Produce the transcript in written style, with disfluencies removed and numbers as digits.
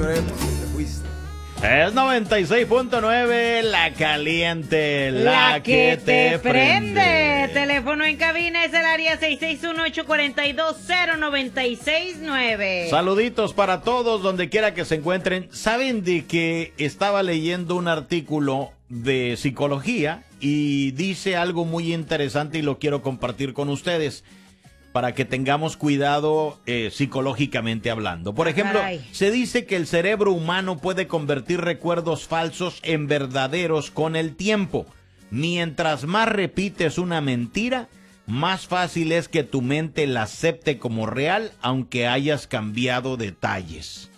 lloré porque te fuiste. Es 96.9, la caliente, la que te prende. Teléfono en cabina es el área 661-842-0969. Saluditos para todos, donde quiera que se encuentren. ¿Saben de que estaba leyendo un artículo de psicología y dice algo muy interesante y lo quiero compartir con ustedes para que tengamos cuidado psicológicamente hablando? Por ejemplo, se dice que el cerebro humano puede convertir recuerdos falsos en verdaderos con el tiempo. Mientras más repites una mentira, más fácil es que tu mente la acepte como real, aunque hayas cambiado detalles.